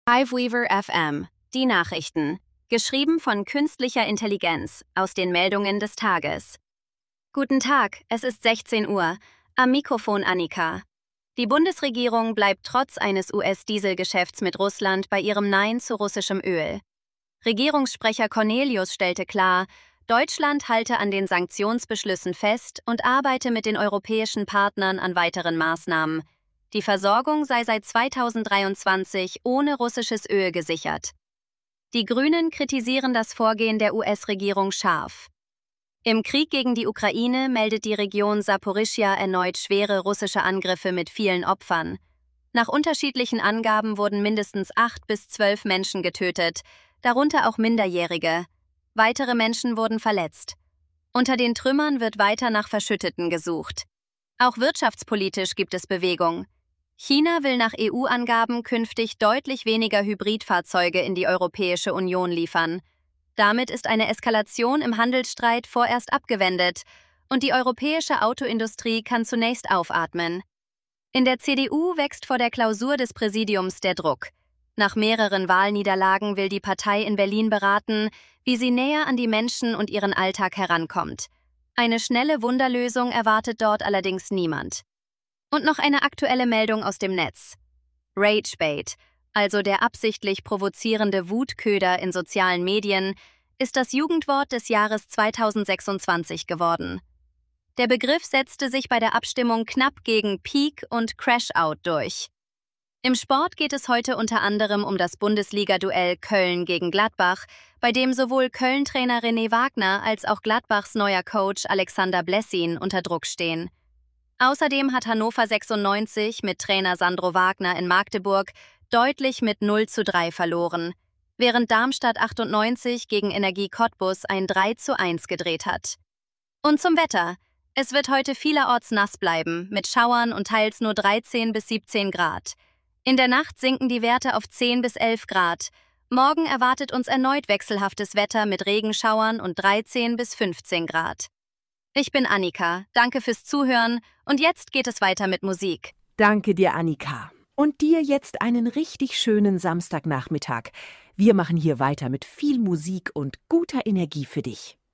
Weaver FM, die Nachrichten. Geschrieben von künstlicher Intelligenz aus den Meldungen des Tages. Guten Tag, es ist 16 Uhr. Am Mikrofon Annika. Die Bundesregierung bleibt trotz eines US-Dieselgeschäfts mit Russland bei ihrem Nein zu russischem Öl. Regierungssprecher Cornelius stellte klar, Deutschland halte an den Sanktionsbeschlüssen fest und arbeite mit den europäischen Partnern an weiteren Maßnahmen. Die Versorgung sei seit 2023 ohne russisches Öl gesichert. Die Grünen kritisieren das Vorgehen der US-Regierung scharf. Im Krieg gegen die Ukraine meldet die Region Saporischschja erneut schwere russische Angriffe mit vielen Opfern. Nach unterschiedlichen Angaben wurden mindestens 8 bis 12 Menschen getötet, darunter auch Minderjährige. Weitere Menschen wurden verletzt. Unter den Trümmern wird weiter nach Verschütteten gesucht. Auch wirtschaftspolitisch gibt es Bewegung. China will nach EU-Angaben künftig deutlich weniger Hybridfahrzeuge in die Europäische Union liefern. Damit ist eine Eskalation im Handelsstreit vorerst abgewendet und die europäische Autoindustrie kann zunächst aufatmen. In der CDU wächst vor der Klausur des Präsidiums der Druck. Nach mehreren Wahlniederlagen will die Partei in Berlin beraten, wie sie näher an die Menschen und ihren Alltag herankommt. Eine schnelle Wunderlösung erwartet dort allerdings niemand. Und noch eine aktuelle Meldung aus dem Netz. Ragebait, also der absichtlich provozierende Wutköder in sozialen Medien, ist das Jugendwort des Jahres 2026 geworden. Der Begriff setzte sich bei der Abstimmung knapp gegen Peak und Crash-Out durch. Im Sport geht es heute unter anderem um das Bundesliga-Duell Köln gegen Gladbach, bei dem sowohl Köln-Trainer René Wagner als auch Gladbachs neuer Coach Alexander Blessin unter Druck stehen. Außerdem hat Hannover 96 mit Trainer Sandro Wagner in Magdeburg deutlich mit 0:3 verloren, während Darmstadt 98 gegen Energie Cottbus ein 3:1 gedreht hat. Und zum Wetter. Es wird heute vielerorts nass bleiben, mit Schauern und teils nur 13 bis 17 Grad. In der Nacht sinken die Werte auf 10 bis 11 Grad. Morgen erwartet uns erneut wechselhaftes Wetter mit Regenschauern und 13 bis 15 Grad. Ich bin Annika, danke fürs Zuhören und jetzt geht es weiter mit Musik. Danke dir, Annika. Und dir jetzt einen richtig schönen Samstagnachmittag. Wir machen hier weiter mit viel Musik und guter Energie für dich.